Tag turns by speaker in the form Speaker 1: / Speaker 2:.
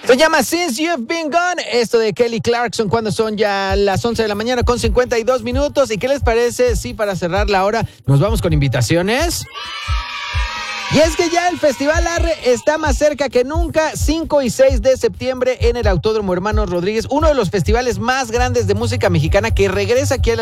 Speaker 1: Se llama Since You've Been Gone, esto de Kelly Clarkson, cuando son ya las 11 de la mañana con 52 minutos. ¿Y qué les parece si para cerrar la hora nos vamos con invitaciones? Y es que ya el Festival Arre está más cerca que nunca, 5 y 6 de septiembre en el Autódromo Hermanos Rodríguez, uno de los festivales más grandes de música mexicana que regresa aquí a la